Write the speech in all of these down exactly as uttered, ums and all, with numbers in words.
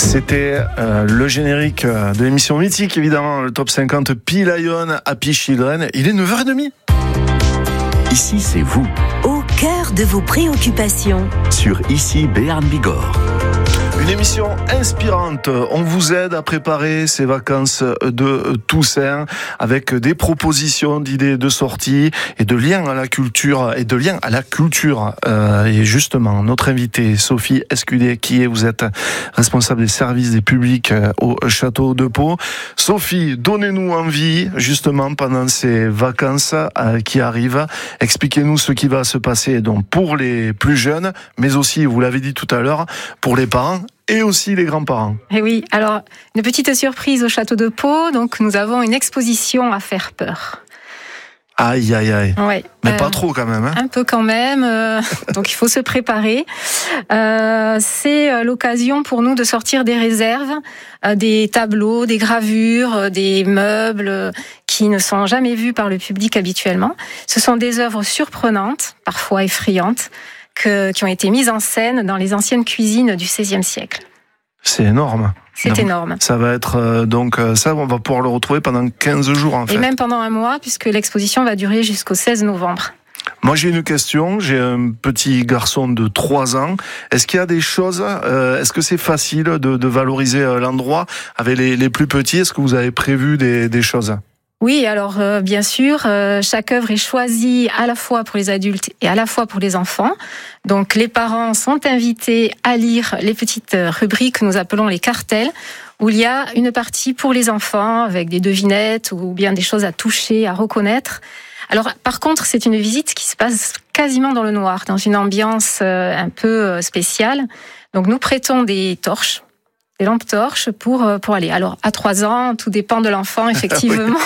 C'était euh, le générique de l'émission mythique, évidemment, le top cinquante Pea Lion, Happy Children. Il est neuf heures trente. Ici, c'est vous. Au cœur de vos préoccupations. Sur Ici, Béarn Bigorre. Une émission inspirante. On vous aide à préparer ces vacances de Toussaint avec des propositions d'idées de sortie et de liens à la culture et de liens à la culture. Euh, et justement, notre invitée Sophie Escudé, qui est, vous êtes responsable des services des publics au Château de Pau. Sophie, donnez-nous envie justement pendant ces vacances euh, qui arrivent. Expliquez-nous ce qui va se passer donc pour les plus jeunes, mais aussi, vous l'avez dit tout à l'heure, pour les parents. Et aussi les grands-parents. Et oui, alors une petite surprise au Château de Pau, donc nous avons une exposition à faire peur. Aïe, aïe, aïe. Ouais, Mais euh, pas trop quand même. Hein. Un peu quand même, euh, donc il faut se préparer. Euh, c'est l'occasion pour nous de sortir des réserves, euh, des tableaux, des gravures, euh, des meubles euh, qui ne sont jamais vus par le public habituellement. Ce sont des œuvres surprenantes, parfois effrayantes, Que, qui ont été mises en scène dans les anciennes cuisines du seizième siècle. C'est énorme. C'est donc, énorme. Ça va être euh, donc ça, on va pouvoir le retrouver pendant quinze jours en fait. Et même pendant un mois, puisque l'exposition va durer jusqu'au seize novembre. Moi, j'ai une question. J'ai un petit garçon de trois ans. Est-ce qu'il y a des choses, euh, est-ce que c'est facile de, de valoriser l'endroit avec les, les plus petits? Est-ce que vous avez prévu des, des choses? Oui, alors euh, bien sûr, euh, chaque œuvre est choisie à la fois pour les adultes et à la fois pour les enfants. Donc les parents sont invités à lire les petites rubriques que nous appelons les cartels, où il y a une partie pour les enfants avec des devinettes ou bien des choses à toucher, à reconnaître. Alors par contre, c'est une visite qui se passe quasiment dans le noir, dans une ambiance euh, un peu spéciale. Donc nous prêtons des torches. Des lampes torches pour, pour aller. Alors, à trois ans, tout dépend de l'enfant, effectivement.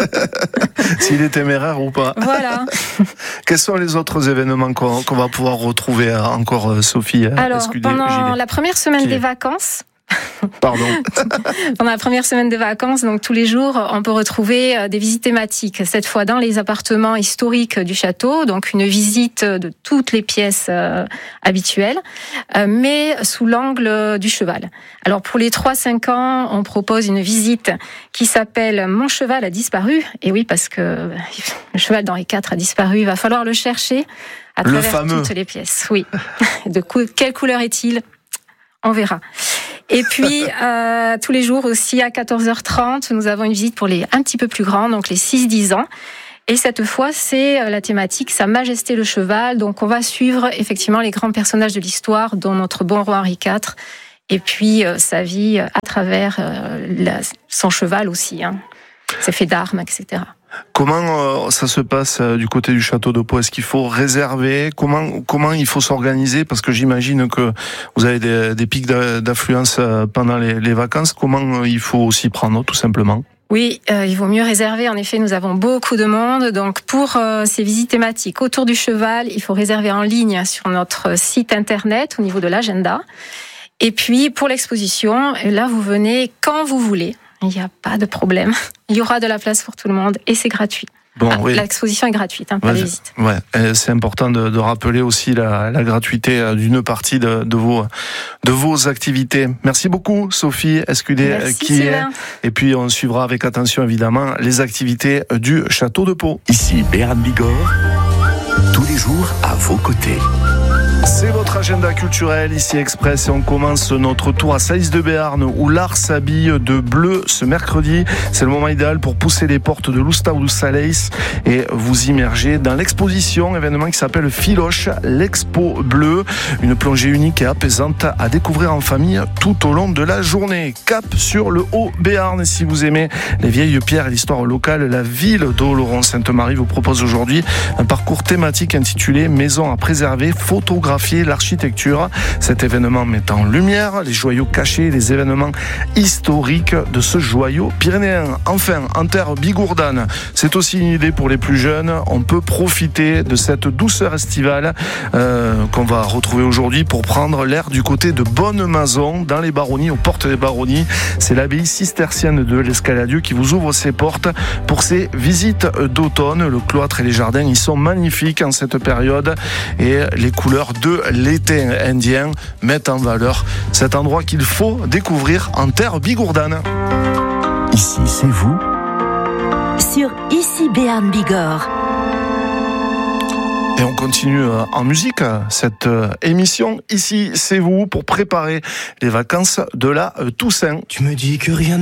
S'il est téméraire ou pas. Voilà. Quels sont les autres événements qu'on, qu'on va pouvoir retrouver encore, Sophie? Alors, Escudé, pendant Gilet. la première semaine Qui des est... vacances... Pardon. Pendant la première semaine de vacances, donc tous les jours, on peut retrouver des visites thématiques. Cette fois dans les appartements historiques du château, donc une visite de toutes les pièces euh, habituelles, euh, mais sous l'angle du cheval. Alors pour les trois cinq ans, on propose une visite qui s'appelle « Mon cheval a disparu ». Et oui, parce que le cheval d'Henri quatre a disparu, il va falloir le chercher à le travers fameux. toutes les pièces. Oui. De cou- quelle couleur est-il ? On verra. Et puis, euh, tous les jours aussi, à quatorze heures trente, nous avons une visite pour les un petit peu plus grands, donc les six dix ans. Et cette fois, c'est la thématique Sa Majesté le Cheval. Donc, on va suivre effectivement les grands personnages de l'histoire, dont notre bon roi Henri quatre, et puis euh, sa vie à travers euh, la, son cheval aussi, hein, ses faits d'armes, et cetera. Comment euh, ça se passe euh, du côté du Château de Pau? Est-ce qu'il faut réserver? Comment comment il faut s'organiser? Parce que j'imagine que vous avez des, des pics d'affluence pendant les, les vacances. Comment il faut s'y prendre, tout simplement? Oui, euh, il vaut mieux réserver. En effet, nous avons beaucoup de monde. Donc, pour euh, ces visites thématiques autour du cheval, il faut réserver en ligne sur notre site internet au niveau de l'agenda. Et puis, pour l'exposition, là, vous venez quand vous voulez. Il n'y a pas de problème. Il y aura de la place pour tout le monde et c'est gratuit. Bon, ah, oui. L'exposition est gratuite, hein, pas ouais, les visites. Ouais, c'est important de, de rappeler aussi la, la gratuité d'une partie de, de vos de vos activités. Merci beaucoup, Sophie Escudé, Merci, qui Sylvain. est. Et puis on suivra avec attention évidemment les activités du Château de Pau. Ici, Béarn Bigorre, tous les jours à vos côtés. C'est votre agenda culturel ici Express et on commence notre tour à Salis de Béarn où l'art s'habille de bleu ce mercredi. C'est le moment idéal pour pousser les portes de l'Oustau du Salais et vous immerger dans l'exposition, événement qui s'appelle Filoche, l'Expo Bleue. Une plongée unique et apaisante à découvrir en famille tout au long de la journée. Cap sur le Haut-Béarn. Si vous aimez les vieilles pierres et l'histoire locale, la ville d'Oloron-Sainte-Marie vous propose aujourd'hui un parcours thématique intitulé Maison à préserver, photographier l'architecture. Cet événement met en lumière les joyaux cachés, les événements historiques de ce joyau pyrénéen. Enfin, en terre bigourdane, c'est aussi une idée pour les plus jeunes. On peut profiter de cette douceur estivale euh, qu'on va retrouver aujourd'hui pour prendre l'air du côté de Bonne-Maison, dans les Baronnies, aux portes des Baronnies. C'est l'abbaye cistercienne de l'Escaladieu qui vous ouvre ses portes pour ces visites d'automne. Le cloître et les jardins y sont magnifiques en cette période et les couleurs de l'été indien mettent en valeur cet endroit qu'il faut découvrir en terre bigourdane. Ici, c'est vous. Sur Ici Béarn Bigorre. Et on continue en musique cette émission. Ici, c'est vous pour préparer les vacances de la Toussaint. Tu me dis que rien